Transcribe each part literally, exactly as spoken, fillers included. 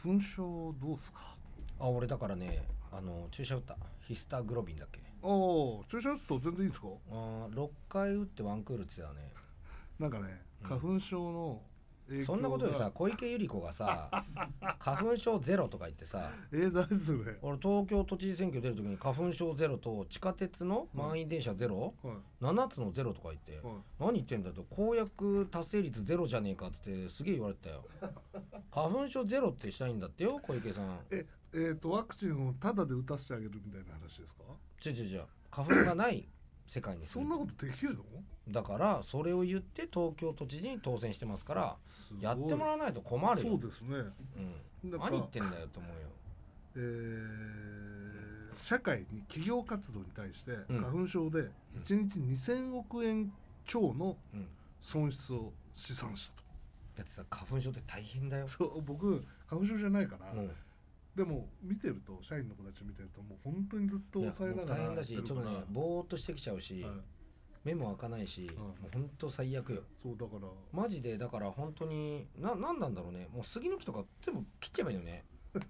花粉症どうすか？ あ、俺だからね、あの注射打った。ヒスタグロビンだっけ。 ああ、注射打つと全然いいんですか？ あ、ろっかい打ってワンクールって言ってたね。 なんかね、 うん花粉症の影響がそんなことよりさ、小池百合子がさ花粉症ゼロとか言ってさ、 えー、何それ？ 俺東京都知事選挙出るときに花粉症ゼロと地下鉄の満員電車ゼロ、 はいななつのゼロとか言って、 はい、 何言ってんだと、公約達成率ゼロじゃねえかってすげえ言われてたよ。花粉症ゼロってしたいんだってよ、小池さん。 ええー、とワクチンをタダで打たせてあげるみたいな話ですか？ 違う違う違う、花粉がない世界にする。 そんなことできるの？ だからそれを言って東京都知事に当選してますから、 すごいやってもらわないと困るよ。 そうですね、 うん、 なんか何言ってんだよと思うよ。 えー、社会に企業活動に対してうん花粉症でいちにちにせんおくえん超のうん損失を試算したと。 だってさ、花粉症って大変だよ。 そう僕花粉症じゃないから、 うん、 でも見てると社員の子たち見てるともう本当にずっといやもう抑えながら大変だし、ちょっとねぼーっとしてきちゃうし、 はい、 目も開かないし、 んもう本当最悪よ。 そうだからマジで。だから本当にな、なんなんだろうね。もう杉の木とか全部切っちゃえばいいよね。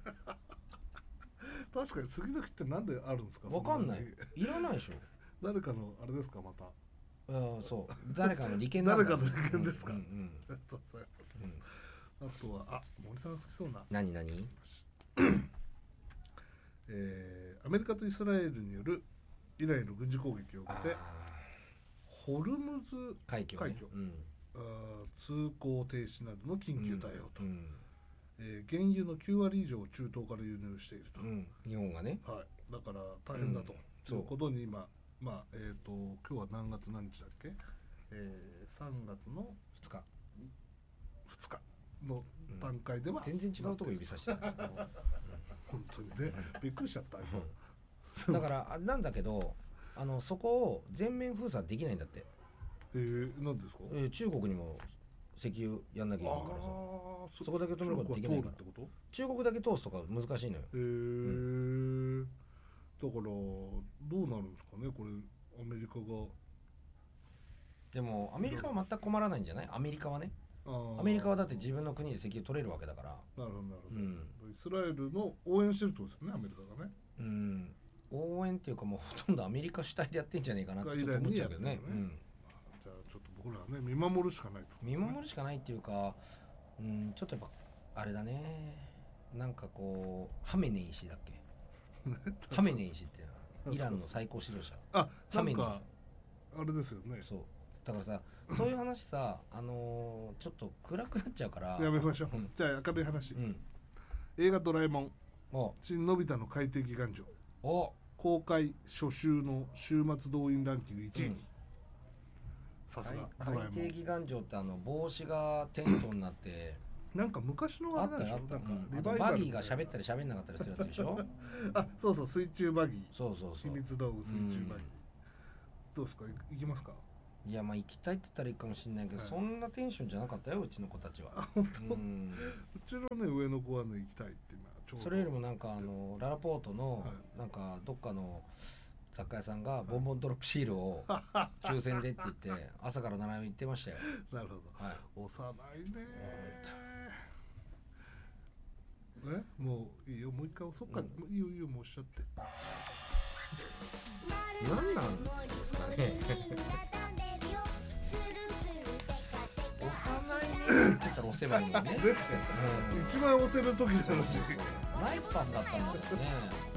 確かに杉の木ってなんであるんですか？ わかんない。いらないでしょ。 誰かのあれですか？またあ、そう誰かの利権なんだ。 誰かの利権ですか？ うんうんうん、 ありがとうございます、 うん、 あとはあ森さん好きそうな何何えー、アメリカとイスラエルによるイランへの軍事攻撃を受けてホルムズ海峡、ね、 海峡、 うん、 あ通行停止などの緊急対応と、 うんうん、 えー、原油のきゅうわり以上を中東から輸入していると、 うん、日本がね、 はい、だから大変だと、 うん、 いうことに今、まあえー、と今日は何月何日だっけ、えー、さんがつのふつかふつかの段階では、 うん、全然違うとこ指さしてる本当にねびっくりしちゃった、 うん、だからなんだけど、あのそこを全面封鎖できないんだって。 えー、何ですか？ えー、中国にも石油やんなきゃいけないからさ、そこだけ止めることできないから。 中国は通るってこと？ 中国だけ通すとか難しいのよ。 へえー、うん、だからどうなるんですかねこれ、アメリカが。 でもアメリカは全く困らないんじゃない？アメリカはね、 あアメリカはだって自分の国で石油取れるわけだから。 なるほどなるほど、 うん、 イスラエルの応援してるってことですよね、アメリカがね。 うん、応援っていうかもうほとんどアメリカ主体でやってんじゃねえかなってちょっと思っちゃうけどね。うん、 じゃあちょっと僕らはね見守るしかないと、ね、 見守るしかないっていうか、うん、ちょっとやっぱあれだね、なんかこうハメネイ師だっけハメネイ師ってイランの最高指導者。 あ、 ハメネイ師あれですよね。 そうだからさ、そういう話さ、あのー、ちょっと暗くなっちゃうからやめましょう、うん、じゃあ明るい話、うん、映画ドラえもん新のび太の海底祈願城お公開初週の週末動員ランキングいちいに、さすが海底祈願城ってあの帽子がテントになってなんか昔のあれなんでしょ、なんかリバイバルバギーが喋ったり喋んなかったりするやつでしょあ、そうそう、水中バギー、 そうそうそう、 秘密道具水中バギー、どうですか、行きますか？ いや、まあ行きたいって言ったらいいかもしれないけど、はい、そんなテンションじゃなかったよ、うちの子たちは。 あ、本当？うん、うちのね上の子はね行きたいって今ちょうど。それよりもなんかあのララポートの、はい、なんかどっかの雑貨屋さんがボンボンドロップシールを抽選でって言って朝から並びに行ってましたよ。 なるほど、はい、幼いねー。え、もういいよ、もう一回そっか、うん、いいよいいよ、もうおっしゃって。 何なんですかね幼いねって言ったら押せばいいのにね、 うん、一番押せる時じゃなくてナイスパスだったんだけどね。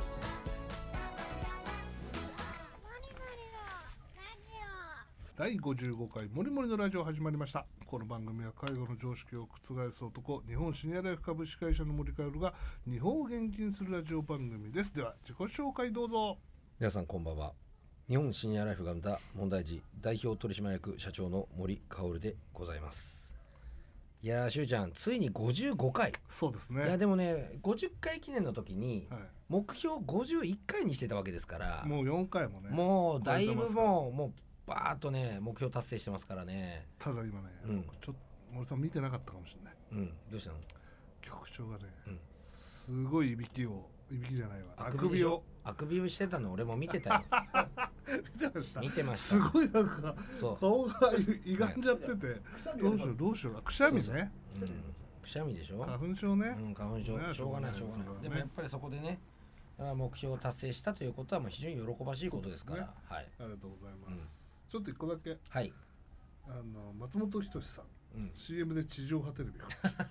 だいごじゅうごかいもりもりのラジオ始まりました。この番組は介護の常識を覆す男、日本シニアライフ株式会社の森かおるが日本を元気にするラジオ番組です。では自己紹介どうぞ。 皆さんこんばんは。日本シニアライフが生んだ問題児代表取締役社長の森かおるでございます。いやー、しゅうちゃんついにごじゅうごかい。 そうですね。 いやでもね、ごじゅっかい記念の時に目標ごじゅういっかいにしてたわけですから、 もうよんかいもね、 もうだいぶもうもうバーッとね目標達成してますからね。 ただ今ね、うん、ちょっと森さん見てなかったかもしれない。 うん、どうしたの？ 局長がね、 うん、 すごいいびきをいびきじゃないわ、あくびをあくびをしてたの俺も見てたよ見てました見てました。 すごいなんか顔が歪んじゃってて、どうしようどうしよう、くしゃみね、 うん、 くしゃみでしょ。 花粉症ね、 うん、花粉症、 ねしょうがないしょうがない、 しょうがないでもやっぱりそこでね目標を達成したということはもう非常に喜ばしいことですから、 ね、 はい、 ありがとうございます、 うん、 ちょっと一個だけ、 はい、 あの松本人志さん、うん、シーエム で地上波テレビ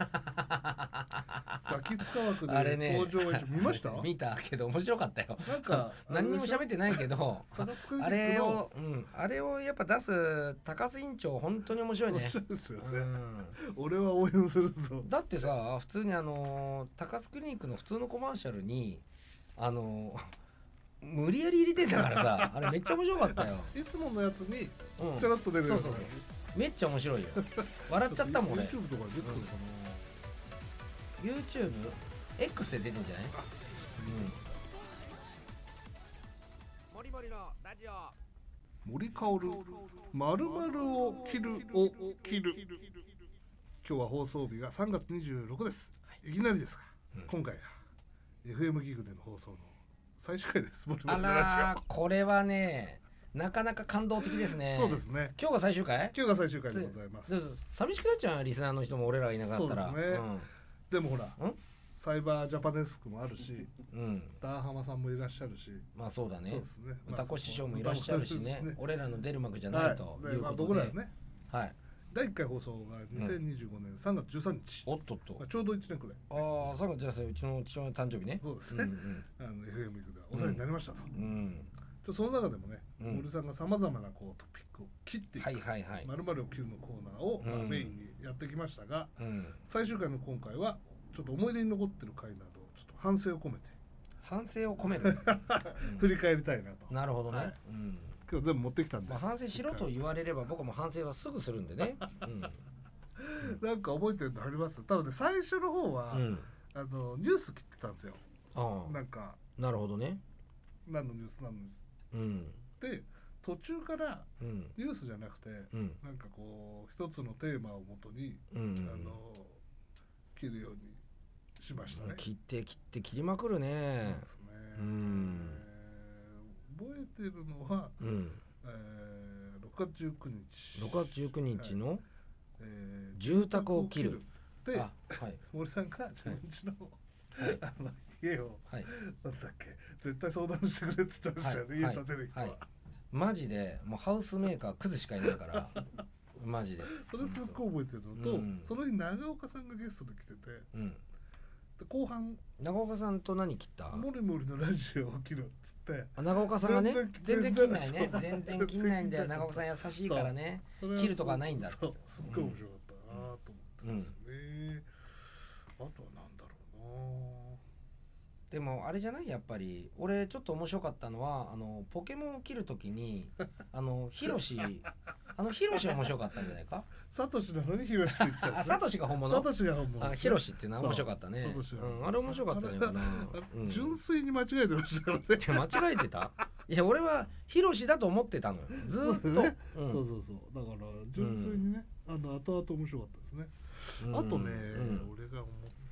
ガキ使枠で登場は見ました？ 見たけど面白かったよ。 なんか何にも喋ってないけどあれを、うん、あれをやっぱ出す高須委員長本当に面白いね。 面白いですよね、 うん、 俺は応援するぞ。 だってさ普通にあの高須クリニックの普通のコマーシャルにあの無理やり入れてたからさあれめっちゃ面白かったよ。 いつものやつにちょろっと出るやつ、 うん、そうそうそうめっちゃ面白いよ。笑っちゃったもん俺。 YouTube とか出てくるかな、うん、YouTube X で出てんじゃない？うん、森森のラジオ森かおる〇〇を切るを切る。今日は放送日がさんがつにじゅうろくです、はい、いきなりですが、うん、今回は エフエム ギグでの放送の最終回です。 あらーこれはねなかなか感動的ですね。 そうですね。 今日が最終回？ 今日が最終回でございます。 寂しくなっちゃうリスナーの人も俺らがいなかったら。 そうですね、うん、でもほらサイバージャパネスクもあるし、うん、ダーハマさんもいらっしゃるし、 まあそうだね。 そうですね。 歌子師匠もいらっしゃるしね。俺らの出る幕じゃないということで、まあ、 僕らね、 はい。 だいいっかい放送がにせんにじゅうごねんさんがつじゅうさんにち、 うん、おっとっと、 まあ、ちょうどいちねんくらい。 ああさんがつじゅうさんにちうちの父親の誕生日ね。 そうですね、うんうん、あの エフエム ギグではお世話になりましたと、うんうんその中でもね、うん、森さんがさまざまなこうトピックを切っていく、はいはいはい、〇〇を切るのコーナーを、うんまあ、メインにやってきましたが、うん、最終回の今回はちょっと思い出に残ってる回などちょっと反省を込めて反省を込める、 うん、振り返りたいなと。 なるほどね、 はいうん、 今日全部持ってきたんで、 まあ、反省しろと言われれば僕も反省はすぐするんでね、うん、 なんか覚えてるのあります？多分ね最初の方は、うん、あのニュース切ってたんですよ。あなんかなるほどね。 何のニュース何のニュース、うん、で途中からニュースじゃなくて、うん、なんかこう一つのテーマをもとに、うん、あの切るようにしましたね。 切って切って切りまくるね。 そうですね、うんえー、覚えてるのは、うんえー、ろくがつじゅうくにちろくがつじゅうくにちの、はいえー、 住宅を切るで、はい、森さんが自分家の、はい、あの家を、はい、なんだっけ絶対相談してくれって言ってましたよね、はい、家建てる人は、はいはい、マジでもうハウスメーカークズしかいないからマジでそれすっごい覚えてるのと、うん、その日長岡さんがゲストで来てて、うん、で後半長岡さんと何切った？ モリモリのラジオを切るっつって長岡さんがね全然切んないね全然切んないんだよ長岡さん優しいからね切るとかないんだって。 そうすっごい面白かったなと思ってますよね、うん、あとはなんだろうな。 でもあれじゃないやっぱり俺ちょっと面白かったのはあのポケモンを切るときにあのヒロシあのヒロシが面白かったんじゃないか。 サトシなのにヒロシって言ってたんです、ね、 サトシが本物。 サトシが本物。 あヒロシっていうのは面白かったね。うん、あれ面白かったねかな、 うん、純粋に間違えてましたからね。 間違えてた？いや俺はヒロシだと思ってたのよずーっと、ねうん、そうそうそうだから純粋にね、うん、あの後々面白かったですね、うん、あとね、うん、俺が思っ